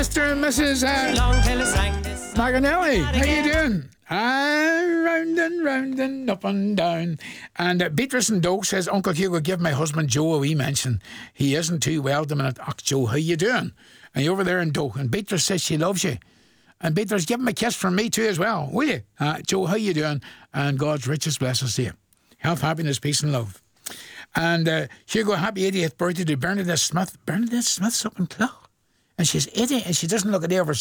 Mr. and Mrs. Maganelli. How you doing? Round and up and down. And Beatrice and Doug says, Uncle Hugo, give my husband Joe a wee mention. He isn't too well at the minute. Joe, how you doing? And you're over there in Doug. And Beatrice says she loves you. And Beatrice, give him a kiss from me too as well, will you? Joe, how you doing? And God's richest blessings to you. Health, happiness, peace and love. And Hugo, happy 80th birthday to Bernadette Smith. Bernadette Smith's up in Clough. And she's 80 and she doesn't look a day over